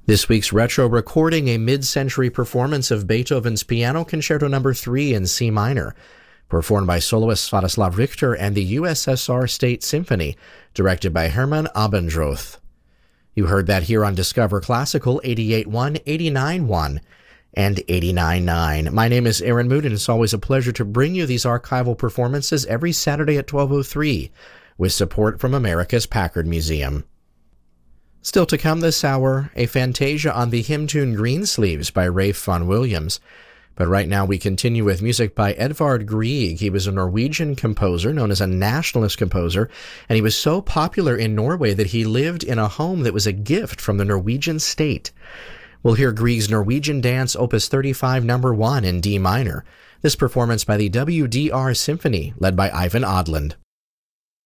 This week's retro recording, a mid-century performance of Beethoven's Piano Concerto No. 3 in C minor, performed by soloist Sviatoslav Richter and the USSR State Symphony, directed by Hermann Abendroth. You heard that here on Discover Classical 88.1, 89.1, and 89.9. My name is Aaron Mood, and it's always a pleasure to bring you these archival performances every Saturday at 12:03, with support from America's Packard Museum. Still to come this hour, a fantasia on the hymn tune Greensleeves by Rafe Vaughan Williams. But right now we continue with music by Edvard Grieg. He was a Norwegian composer, known as a nationalist composer, and he was so popular in Norway that he lived in a home that was a gift from the Norwegian state. We'll hear Grieg's Norwegian Dance, Opus 35, No. 1 in D minor. This performance by the WDR Symphony, led by Ivan Odland.